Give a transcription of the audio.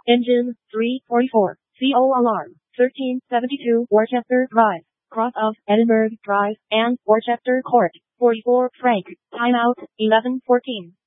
Engine 344. CO alarm. 1372 Worcester Drive. Cross of Edinburgh Drive and Worcester Court. 44 Frank. Timeout 11:14.